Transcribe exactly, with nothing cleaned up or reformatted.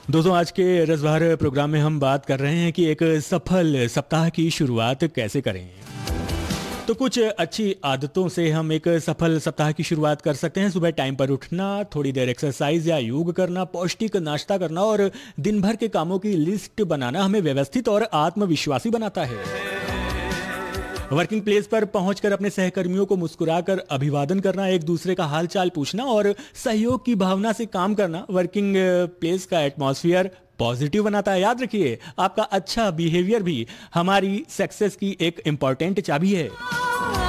दोस्तों, आज के रसभर प्रोग्राम में हम बात कर रहे हैं कि एक सफल सप्ताह की शुरुआत कैसे करें। तो कुछ अच्छी आदतों से हम एक सफल सप्ताह की शुरुआत कर सकते हैं। सुबह टाइम पर उठना, थोड़ी देर एक्सरसाइज या योग करना, पौष्टिक नाश्ता करना और दिन भर के कामों की लिस्ट बनाना हमें व्यवस्थित और आत्मविश्वासी बनाता है। वर्किंग प्लेस पर पहुंचकर अपने सहकर्मियों को मुस्कुराकर अभिवादन करना, एक दूसरे का हालचाल पूछना और सहयोग की भावना से काम करना वर्किंग प्लेस का एटमॉस्फेयर पॉजिटिव बनाता है। याद रखिए, आपका अच्छा बिहेवियर भी हमारी सक्सेस की एक इंपॉर्टेंट चाबी है।